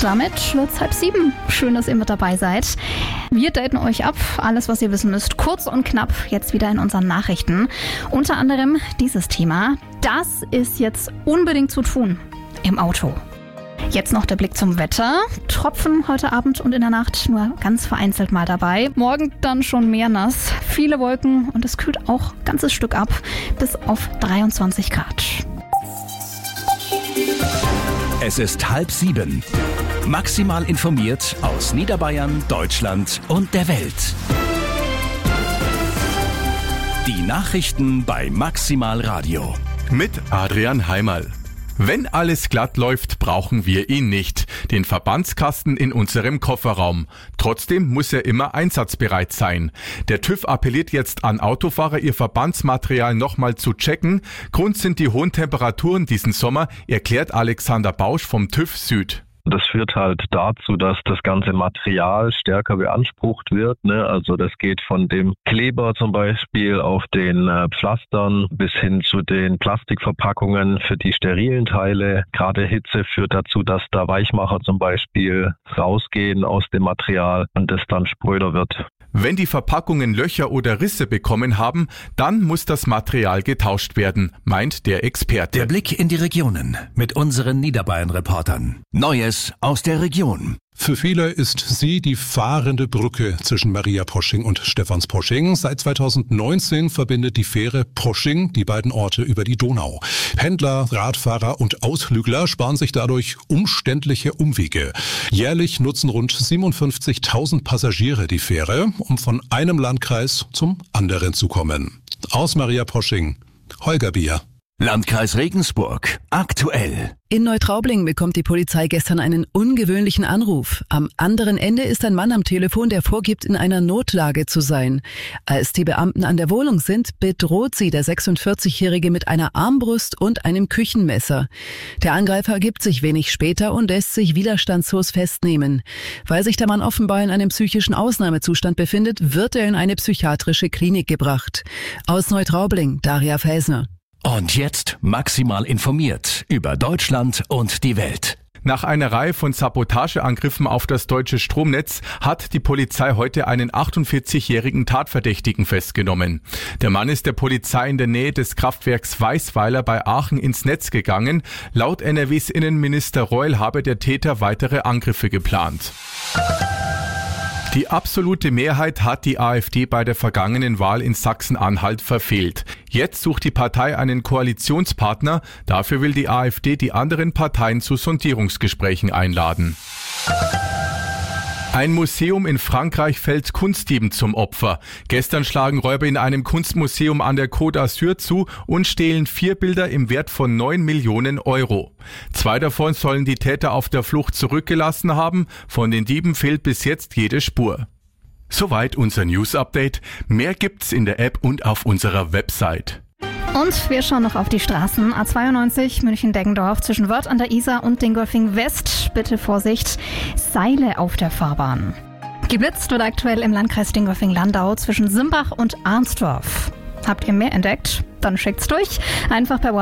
Damit wird's 6:30. Schön, dass ihr mit dabei seid. Wir daten euch ab. Alles, was ihr wissen müsst, kurz und knapp, jetzt wieder in unseren Nachrichten. Unter anderem dieses Thema. Das ist jetzt unbedingt zu tun im Auto. Jetzt noch der Blick zum Wetter. Tropfen heute Abend und in der Nacht nur ganz vereinzelt mal dabei. Morgen dann schon mehr nass, viele Wolken und es kühlt auch ein ganzes Stück ab, bis auf 23 Grad. Es ist 6:30. Maximal informiert aus Niederbayern, Deutschland und der Welt. Die Nachrichten bei Maximal Radio. Mit Adrian Heimerl. Wenn alles glatt läuft, brauchen wir ihn nicht, den Verbandskasten in unserem Kofferraum. Trotzdem muss er immer einsatzbereit sein. Der TÜV appelliert jetzt an Autofahrer, ihr Verbandsmaterial nochmal zu checken. Grund sind die hohen Temperaturen diesen Sommer, erklärt Alexander Bausch vom TÜV Süd. Das führt halt dazu, dass das ganze Material stärker beansprucht wird. Also das geht von dem Kleber zum Beispiel auf den Pflastern bis hin zu den Plastikverpackungen für die sterilen Teile. Gerade Hitze führt dazu, dass da Weichmacher zum Beispiel rausgehen aus dem Material und es dann spröder wird. Wenn die Verpackungen Löcher oder Risse bekommen haben, dann muss das Material getauscht werden, meint der Experte. Der Blick in die Regionen mit unseren Niederbayern-Reportern. Neues aus der Region. Für viele ist sie die fahrende Brücke zwischen Maria-Posching und Stephansposching. Seit 2019 verbindet die Fähre Posching die beiden Orte über die Donau. Pendler, Radfahrer und Ausflügler sparen sich dadurch umständliche Umwege. Jährlich nutzen rund 57.000 Passagiere die Fähre, um von einem Landkreis zum anderen zu kommen. Aus Maria-Posching, Holger Bier. Landkreis Regensburg. Aktuell. In Neutraubling bekommt die Polizei gestern einen ungewöhnlichen Anruf. Am anderen Ende ist ein Mann am Telefon, der vorgibt, in einer Notlage zu sein. Als die Beamten an der Wohnung sind, bedroht sie der 46-Jährige mit einer Armbrust und einem Küchenmesser. Der Angreifer gibt sich wenig später und lässt sich widerstandslos festnehmen. Weil sich der Mann offenbar in einem psychischen Ausnahmezustand befindet, wird er in eine psychiatrische Klinik gebracht. Aus Neutraubling, Daria Felsner. Und jetzt maximal informiert über Deutschland und die Welt. Nach einer Reihe von Sabotageangriffen auf das deutsche Stromnetz hat die Polizei heute einen 48-jährigen Tatverdächtigen festgenommen. Der Mann ist der Polizei in der Nähe des Kraftwerks Weißweiler bei Aachen ins Netz gegangen. Laut NRWs Innenminister Reul habe der Täter weitere Angriffe geplant. Die absolute Mehrheit hat die AfD bei der vergangenen Wahl in Sachsen-Anhalt verfehlt. Jetzt sucht die Partei einen Koalitionspartner. Dafür will die AfD die anderen Parteien zu Sondierungsgesprächen einladen. Ein Museum in Frankreich fällt Kunstdieben zum Opfer. Gestern schlagen Räuber in einem Kunstmuseum an der Côte d'Azur zu und stehlen 4 Bilder im Wert von 9 Millionen Euro. 2 davon sollen die Täter auf der Flucht zurückgelassen haben. Von den Dieben fehlt bis jetzt jede Spur. Soweit unser News-Update. Mehr gibt's in der App und auf unserer Website. Und wir schauen noch auf die Straßen. A92 München-Deggendorf zwischen Wörth an der Isar und Dingolfing West. Bitte Vorsicht, Seile auf der Fahrbahn. Geblitzt wird aktuell im Landkreis Dingolfing-Landau zwischen Simbach und Arnsdorf. Habt ihr mehr entdeckt? Dann schickt's durch. Einfach per WhatsApp